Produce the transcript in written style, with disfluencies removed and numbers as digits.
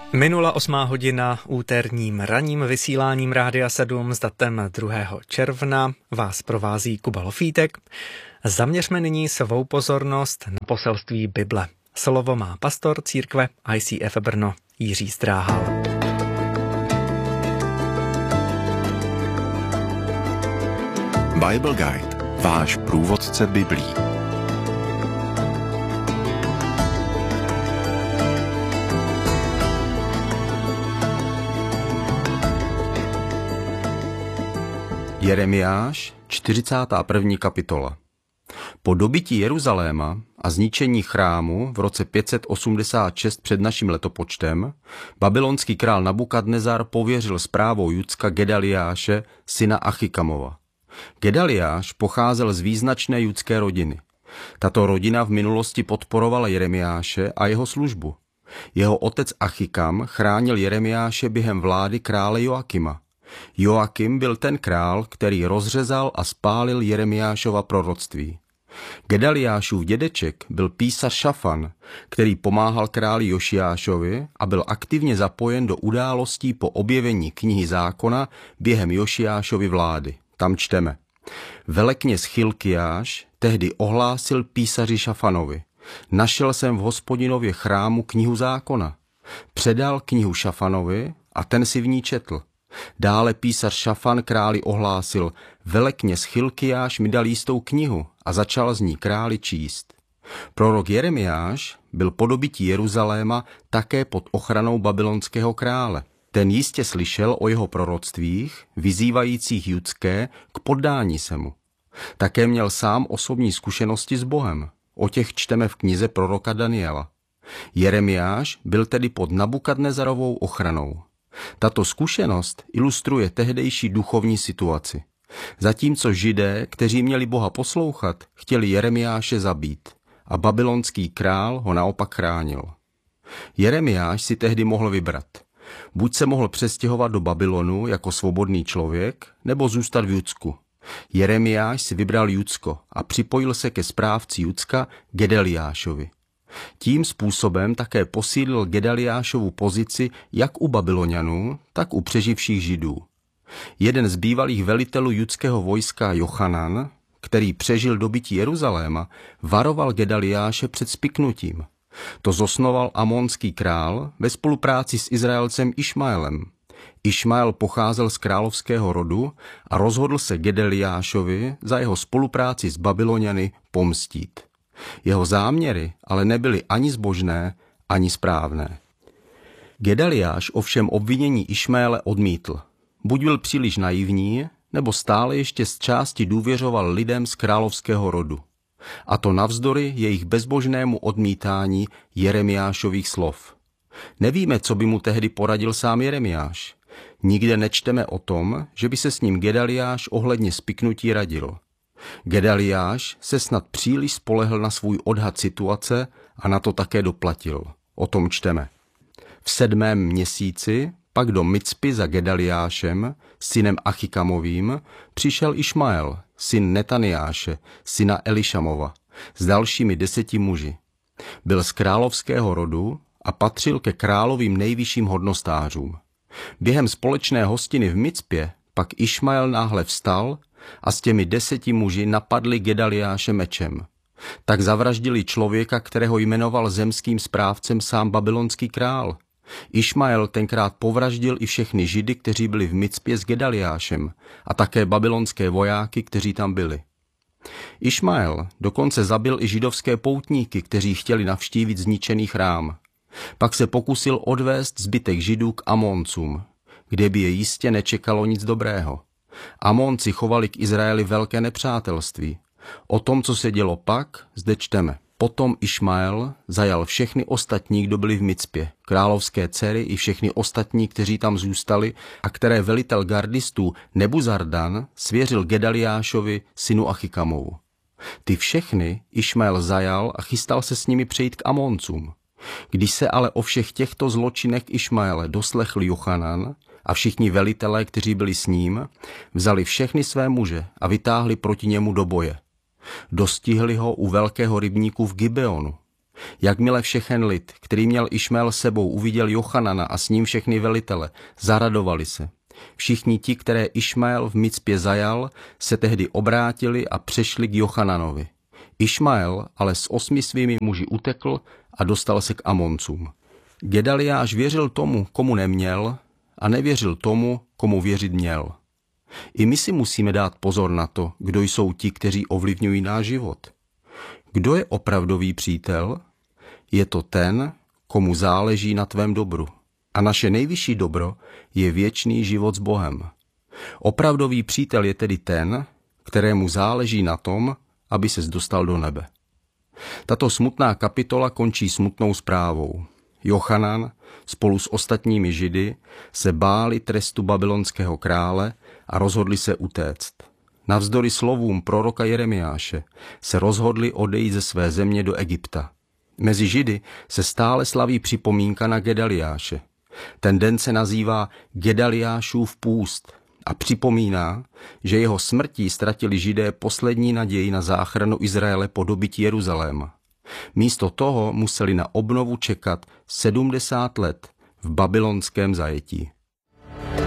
Minula 8. hodina úterním ranním vysíláním Rádia 7 s datem 2. června vás provází Kuba Lofítek. Zaměřme nyní svou pozornost na poselství Bible. Slovo má pastor církve ICF Brno Jiří Zdráhal. Bible Guide, váš průvodce Biblí. Jeremiáš, 41. kapitola. Po dobytí Jeruzaléma a zničení chrámu v roce 586 před naším letopočtem babylonský král Nabukadnezar pověřil správou Judska Gedaliáše, syna Achikamova. Gedaliáš pocházel z význačné judské rodiny. Tato rodina v minulosti podporovala Jeremiáše a jeho službu. Jeho otec Achikam chránil Jeremiáše během vlády krále Joakima. Joakim byl ten král, který rozřezal a spálil Jeremiášova proroctví. Gedaliášův dědeček byl písař Šafan, který pomáhal králi Jošiášovi a byl aktivně zapojen do událostí po objevení knihy zákona během Jošiášovy vlády. Tam čteme. Velekněz Chilkiáš tehdy ohlásil písaři Šafanovi. Našel jsem v Hospodinově chrámu knihu zákona. Předal knihu Šafanovi a ten si v ní četl. Dále písař Šafan králi ohlásil, velekněz Chilkiáš mi dal jistou knihu a začal z ní králi číst. Prorok Jeremiáš byl po dobytí Jeruzaléma také pod ochranou babylonského krále. Ten jistě slyšel o jeho proroctvích, vyzývajících judské k poddání se mu. Také měl sám osobní zkušenosti s Bohem. O těch čteme v knize proroka Daniela. Jeremiáš byl tedy pod Nabukadnezarovou ochranou. Tato zkušenost ilustruje tehdejší duchovní situaci. Zatímco Židé, kteří měli Boha poslouchat, chtěli Jeremiáše zabít a babylonský král ho naopak chránil. Jeremiáš si tehdy mohl vybrat. Buď se mohl přestěhovat do Babylonu jako svobodný člověk, nebo zůstat v Judsku. Jeremiáš si vybral Judsko a připojil se ke správci Judska Gedaliášovi. Tím způsobem také posílil Gedaliášovu pozici jak u Babylonianů, tak u přeživších Židů. Jeden z bývalých velitelů judského vojska Jochanan, který přežil dobytí Jeruzaléma, varoval Gedaliáše před spiknutím. To zosnoval amonský král ve spolupráci s Izraelcem Išmaelem. Išmael pocházel z královského rodu a rozhodl se Gedaliášovi za jeho spolupráci s Babyloniany pomstít. Jeho záměry ale nebyly ani zbožné, ani správné. Gedaliáš ovšem obvinění Išmaele odmítl. Buď byl příliš naivní, nebo stále ještě z části důvěřoval lidem z královského rodu. A to navzdory jejich bezbožnému odmítání Jeremiášových slov. Nevíme, co by mu tehdy poradil sám Jeremiáš. Nikde nečteme o tom, že by se s ním Gedaliáš ohledně spiknutí radil. Gedaliáš se snad příliš spolehl na svůj odhad situace a na to také doplatil. O tom čteme. V 7. měsíci pak do Micpy za Gedaliášem, synem Achikamovým, přišel Išmael, syn Netaniáše, syna Elišamova, s dalšími 10 muži. Byl z královského rodu a patřil ke královým nejvyšším hodnostářům. Během společné hostiny v Micpě pak Išmael náhle vstal a s těmi 10 muži napadli Gedaliáše mečem. Tak zavraždili člověka, kterého jmenoval zemským správcem sám babylonský král. Išmael tenkrát povraždil i všechny Židy, kteří byli v Micpě s Gedaliášem, a také babylonské vojáky, kteří tam byli. Išmael dokonce zabil i židovské poutníky, kteří chtěli navštívit zničený chrám. Pak se pokusil odvést zbytek Židů k Amoncům, kde by je jistě nečekalo nic dobrého. Amonci chovali k Izraeli velké nepřátelství. O tom, co se dělo pak, zde čteme. Potom Išmael zajal všechny ostatní, kdo byli v Micpě, královské dcery i všechny ostatní, kteří tam zůstali a které velitel gardistů Nebuzardan svěřil Gedaliášovi, synu Achikamovu. Ty všechny Išmael zajal a chystal se s nimi přejít k Amoncům. Když se ale o všech těchto zločinech Išmaele doslechl Jochanan a všichni velitelé, kteří byli s ním, vzali všechny své muže a vytáhli proti němu do boje. Dostihli ho u velkého rybníku v Gibeonu. Jakmile všechen lid, který měl Išmael sebou, uviděl Jochanana a s ním všechny velitele, zaradovali se. Všichni ti, které Išmael v Micpě zajal, se tehdy obrátili a přešli k Jochananovi. Išmael ale s 8 svými muži utekl a dostal se k Amoncům. Gedaliáš věřil tomu, komu neměl, a nevěřil tomu, komu věřit měl. I my si musíme dát pozor na to, kdo jsou ti, kteří ovlivňují náš život. Kdo je opravdový přítel? Je to ten, komu záleží na tvém dobru. A naše nejvyšší dobro je věčný život s Bohem. Opravdový přítel je tedy ten, kterému záleží na tom, aby ses dostal do nebe. Tato smutná kapitola končí smutnou zprávou. Jochanan spolu s ostatními Židy se báli trestu babylonského krále a rozhodli se utéct. Navzdory slovům proroka Jeremiáše se rozhodli odejít ze své země do Egypta. Mezi Židy se stále slaví připomínka na Gedaliáše. Ten den se nazývá Gedaliášův půst a připomíná, že jeho smrtí ztratili Židé poslední naději na záchranu Izraele po dobytí Jeruzaléma. Místo toho museli na obnovu čekat 70 let v babylonském zajetí.